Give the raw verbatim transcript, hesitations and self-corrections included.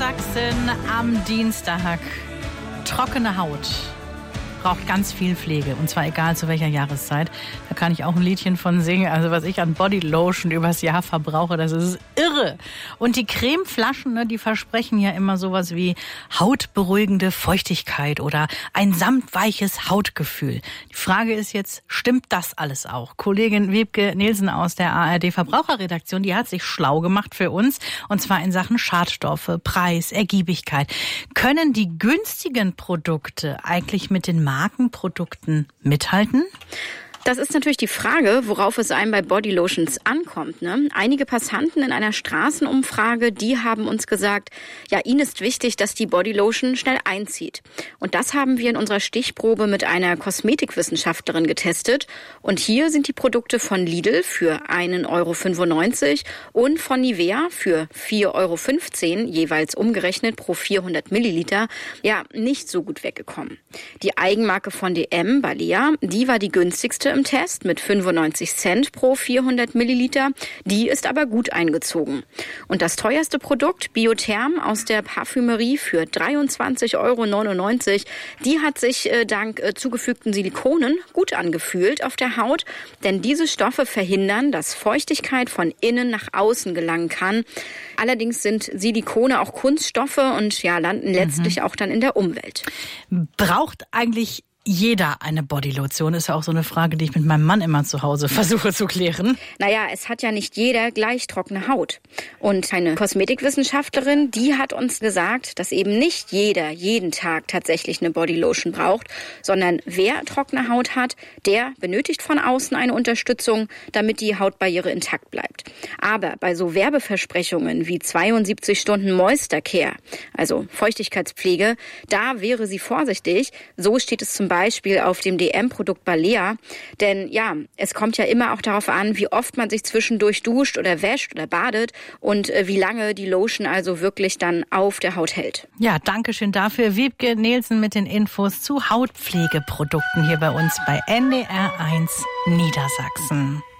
Niedersachsen am Dienstag. Trockene Haut braucht ganz viel Pflege, und zwar egal zu welcher Jahreszeit. Da kann ich auch ein Liedchen von singen. Also was ich an Bodylotion übers Jahr verbrauche, das ist irre. Und die Cremeflaschen, ne, die versprechen ja immer sowas wie hautberuhigende Feuchtigkeit oder ein samtweiches Hautgefühl. Die Frage ist jetzt, stimmt das alles auch? Kollegin Wiebke Nielsen aus der A R D-Verbraucherredaktion, die hat sich schlau gemacht für uns, und zwar in Sachen Schadstoffe, Preis, Ergiebigkeit. Können die günstigen Produkte eigentlich mit den Markenprodukten mithalten? Das ist natürlich die Frage, worauf es einem bei Bodylotions ankommt. Ne? Einige Passanten in einer Straßenumfrage, die haben uns gesagt, ja, ihnen ist wichtig, dass die Bodylotion schnell einzieht. Und das haben wir in unserer Stichprobe mit einer Kosmetikwissenschaftlerin getestet. Und hier sind die Produkte von Lidl für einen Euro fünfundneunzig und von Nivea für vier Euro fünfzehn, jeweils umgerechnet pro vierhundert Milliliter, ja, nicht so gut weggekommen. Die Eigenmarke von D M, Balea, die war die günstigste im Test mit fünfundneunzig Cent pro vierhundert Milliliter. Die ist aber gut eingezogen. Und das teuerste Produkt, Biotherm aus der Parfümerie für dreiundzwanzig Euro neunundneunzig, die hat sich äh, dank äh, zugefügten Silikonen gut angefühlt auf der Haut, denn diese Stoffe verhindern, dass Feuchtigkeit von innen nach außen gelangen kann. Allerdings sind Silikone auch Kunststoffe und ja, landen letztlich mhm. auch dann in der Umwelt. Braucht eigentlich jeder eine Bodylotion? Ist ja auch so eine Frage, die ich mit meinem Mann immer zu Hause versuche zu klären. Naja, es hat ja nicht jeder gleich trockene Haut. Und eine Kosmetikwissenschaftlerin, die hat uns gesagt, dass eben nicht jeder jeden Tag tatsächlich eine Bodylotion braucht, sondern wer trockene Haut hat, der benötigt von außen eine Unterstützung, damit die Hautbarriere intakt bleibt. Aber bei so Werbeversprechungen wie zweiundsiebzig Stunden Moisture Care, also Feuchtigkeitspflege, da wäre sie vorsichtig. So steht es zum Beispiel Beispiel auf dem D M-Produkt Balea. Denn ja, es kommt ja immer auch darauf an, wie oft man sich zwischendurch duscht oder wäscht oder badet und äh, wie lange die Lotion also wirklich dann auf der Haut hält. Ja, danke schön dafür. Wiebke Nielsen mit den Infos zu Hautpflegeprodukten hier bei uns bei N D R eins Niedersachsen.